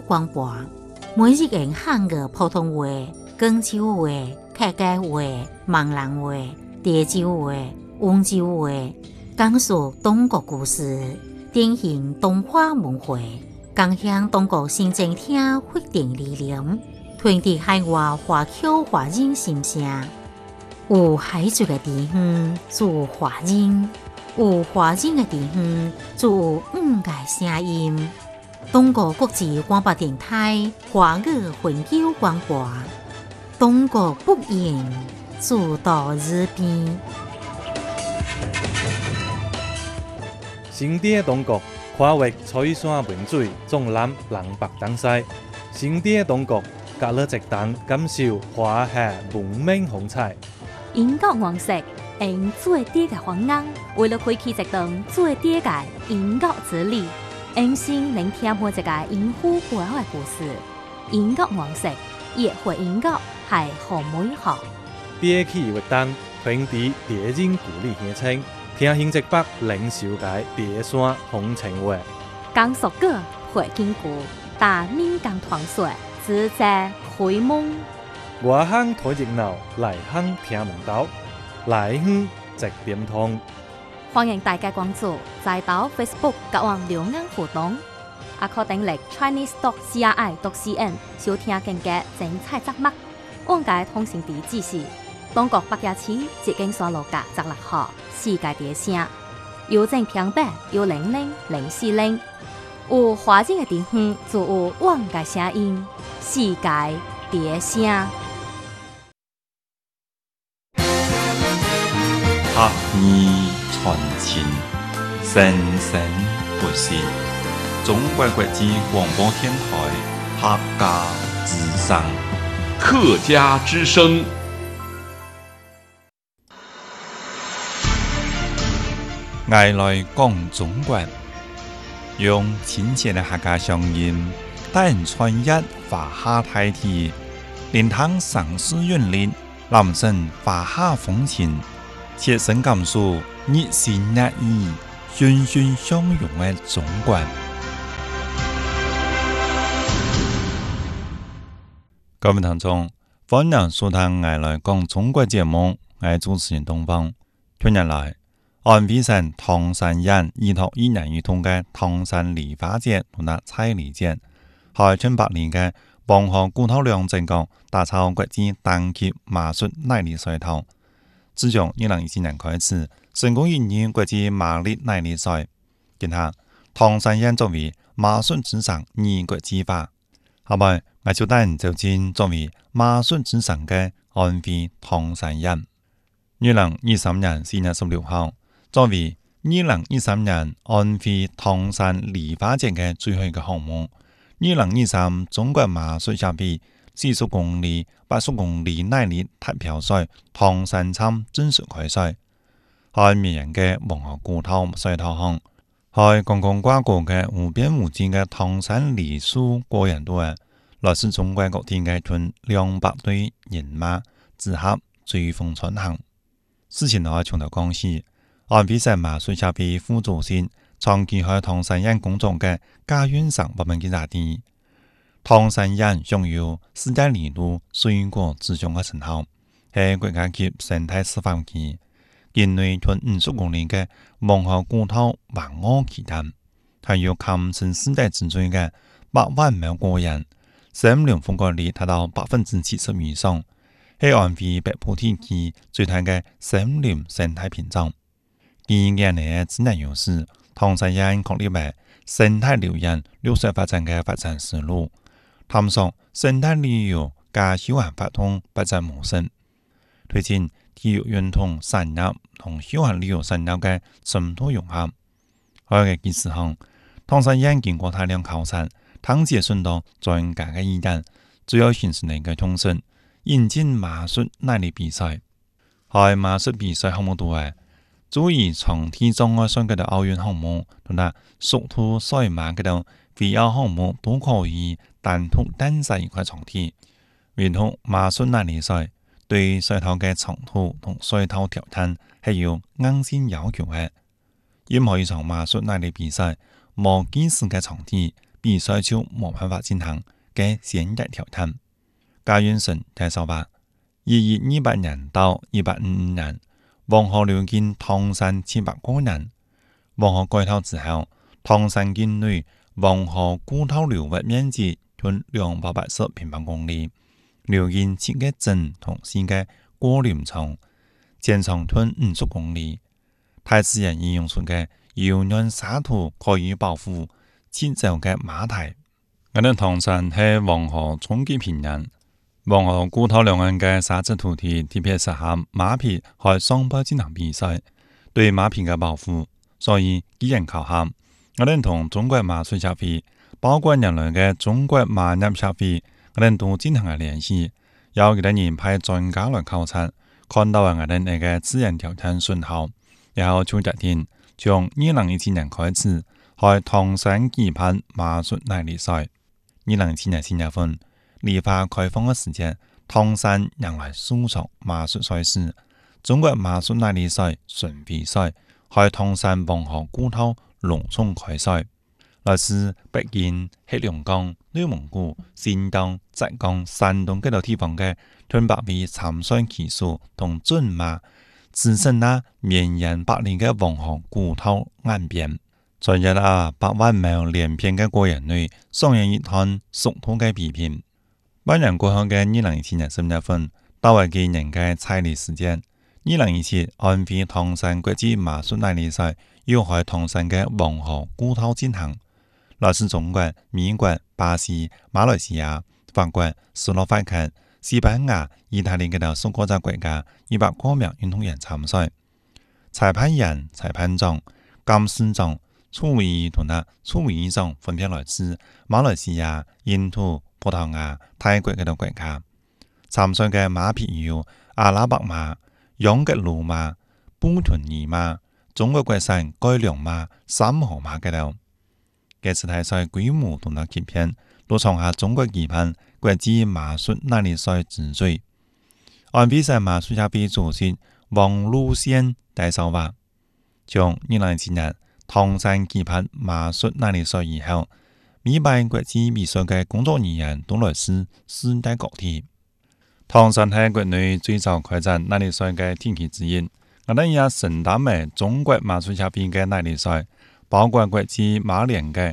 广播，每日用汉语普通话、广州话、客家话、闽南话、潮州话、温州话，讲述中国故事，典型东华文化，共享中国新政厅发展理念，传递海外华侨华人心声。有海族的地方，就有华人；有华人的地方，就有五个声音。中国国际广播电台华语环球广播，中国不言，自到日边。 新店中国跨越彩山文水，纵览南北东西。新店中国隔了一档，感受华夏文明风采。 英国王室用最低的方案，为了开启一段最低的英国之旅，用心聆听每一个英虎背后的故事。英国王室也会英国系好美好。 别起活动，传递别人故里乡亲，听新一北领袖界别山风情话。 讲述个会经过，但闽港团水自在开蒙。 外乡睇热闹，内乡听门道，来乡直点通。 欢迎大家关注在岛 Facebook 甲我留言互动，也可登录 chinese.cri.cn 收听更加精彩节目。往界通讯地址是中国北野市捷径山路甲16号世界地城，邮政平板1000400。有华人的地方，就有往界声音，世界地城。 客语传情，生生不息。中国国际广播电台客家之声， 客家之声。 爱来讲中国，用亲切的客家声音，带人穿越华夏大地，聆听城市韵律，揽胜华夏风情。切身感受热心热意、欣欣相融的中国。各位聽眾，歡迎收聽我來講中國節目，我係主持人東方。近日來，安徽省唐山縣2021年一通嘅唐山梨花節同埋彩梨節，喺18年嘅黃河古頭兩鎮港打造國際單級馬術耐力賽頭。自從2014年開始，成功引入國際馬力耐力賽。今下唐山縣作為馬術之城以國際化。後來我就帶人走進作為馬術之城嘅安徽唐山縣。2023年4月16號，作為2023年安徽唐山梨花節嘅最後一個項目，2023中國馬術協會40公里、80公里耐力達標賽唐山站正式開賽。喺名人嘅黃河古頭賽道上，喺剛剛掛過嘅無邊無際嘅唐山梨樹過人隊，來自中國各地嘅團200隊人馬自合追風穿行。事情喺從頭講起，安徽省馬術協會副主席、長期喺唐山縣工作嘅賈元生不問記者啲。唐山縣享有世界梨路水果之鄉嘅稱號，係國家級生態示範區。境內屯50公里嘅黃河古頭環河奇灘，還有堪稱世界之最嘅100萬畝果園，森林覆蓋率達到70%以上，係安徽北部地區最大嘅森林生態屏障。基於呢嘅自然優勢，唐山縣確立為生態留園綠色發展嘅發展思路。探索生態旅遊加休閒發通發展模式，推進體育運動產業同休閒旅遊產業嘅深度融合。喺嘅基礎上，唐山縣經過大量考察，探測順到專家嘅意見，主要形成一個共識，引進馬術耐力比賽。喺馬術比賽項目度嘅，注意從體重嘅上嘅奧運項目同埋速度賽馬嘅度非奧項目都可以單獨單賽一塊場地。唯獨馬術耐力賽對賽道嘅長度同賽道條件係有硬性要求嘅。任何一場馬術耐力比賽，冇技術嘅場地， 比賽就冇辦法進行嘅現代挑戰。嘉遠成介紹話，1228年到1855年，黃河流經唐山700個人。黃河改道之後，唐山境內黃河古道流域面積約280平方公里，流經7個鎮同4個過林村，全長約50公里。大自然應用出嘅柔軟沙土可以保護遷就嘅馬蹄。我哋唐山係黃河衝擊平原，黃河古道兩岸嘅沙質土地特別適合馬匹喺上坡進行比賽，對馬匹嘅保護，所以機緣巧合，我哋同中國馬術協會，包括人類嘅中國馬業協會，我哋都進行嘅聯繫，有幾多人派專家來考察，看到我哋嘅自然條件順好，然後就決定從2017年開始喺唐山舉辦馬術耐力賽。2017年4月份，立法開放嘅時間，唐山迎來數場馬術賽事，中國馬術耐力賽巡迴賽喺唐山黃河古道隆重開賽，來自北京、黑龍江、內蒙古、新疆、浙江、山東幾個地方嘅200位參賽騎手同準馬，置身那綿延百里嘅黃河古道岸邊，在一100萬畝連片嘅果園內上演一趟熟土嘅比拼。半年過後嘅2017年10月份，到為紀念嘅彩禮時間，2017安徽唐山國際馬術耐力賽又喺唐山嘅黃河古道進行，來自中國、美國、巴西、馬來西亞、法國、斯洛伐克、西班牙、意大利嘅數個國家100多名運動員參賽。裁判員、裁判長、監視長、處委同處委長分別來自馬來西亞、印度、葡萄牙、泰國嘅國家。參賽嘅馬匹有阿拉伯馬、養吉魯馬、布屯爾馬、中國國產改良馬、三河馬嘅度。這次大賽規模同級別都創下中國舉辦國際馬術耐力賽之最。安徽省馬術協會主席王路線介紹話，從2017年唐山舉辦馬術耐力賽以後，每辦國際比賽嘅工作人員都來自世界各地。唐山係國內最早開展耐力賽嘅天氣之一，我哋也承擔為中國馬術協會嘅耐力賽，包括國際馬聯嘅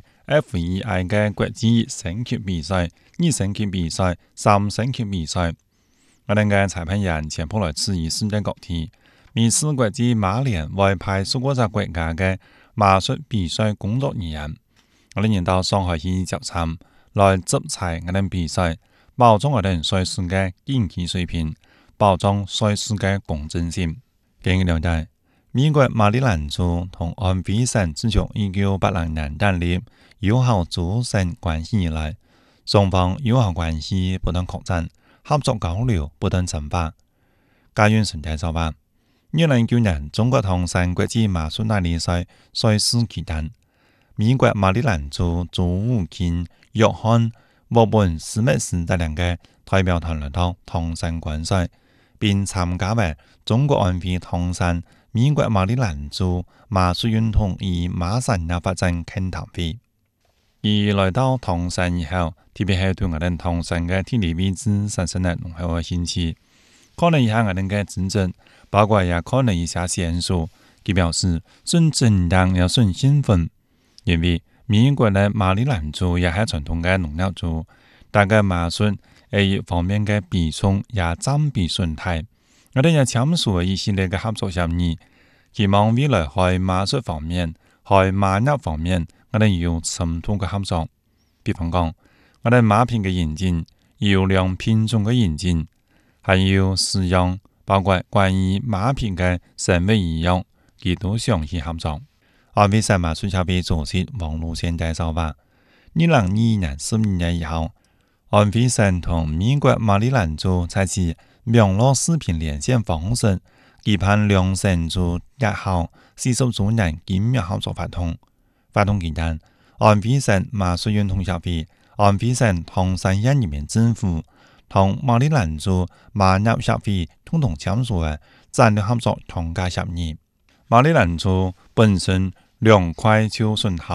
FEI 嘅國際省級比賽、2省級比賽、3省級比賽。我哋嘅裁判員全部來自於世界各地，每次國際馬聯外派數個國家嘅馬術比賽工作人員，我哋到上海去集參，來執裁我哋比賽，保障我哋賽事嘅競技水平，保障賽事嘅公正性。據了解，美國馬里蘭州同安徽省自從1980年建立友好祖省關係以來，雙方友好關係不斷擴展，合作交流不斷深化。嘉遠成介紹話，2019年中國唐山國際馬術耐力賽賽事舉辦，美國馬里蘭州朱武金、約翰、沃本史密斯等兩個代表團來到唐山觀賽，並參加為中國安徽唐山美國馬里蘭州馬術運動與馬產業發展傾談會。而來到唐山以後，特別係對我哋唐山嘅地理位置產生咗濃厚嘅興趣，可能一下我哋嘅資質，包括也可能一下線索。佢表示，算正當又算興奮，因為美國嘅馬里蘭州也係傳統嘅農業州，大家馬術喺一方面嘅比重也佔比順大。我哋也簽署了一系列嘅合作協議，希望未來喺馬術方面、喺馬業方面，我哋有深度嘅合作。比方講，我哋馬匹嘅引進、優良品種嘅引進，還有飼養，包括關於馬匹嘅生物醫藥，佢都詳細合作。安徽省馬術協會主席王路線介紹話，2022年12月以後，安徽省同美國馬里蘭州採取網絡視頻連線方式，舉辦兩省州日後40周年緊密合作活動。活動期間，安徽省馬術運動協會、安徽省唐山縣人民政府同馬里蘭州馬業協會共同簽署嘅戰略合作框架協議。馬里蘭州本身兩塊就順好，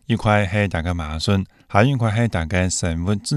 一块係大家麻順，還有一塊係大家生活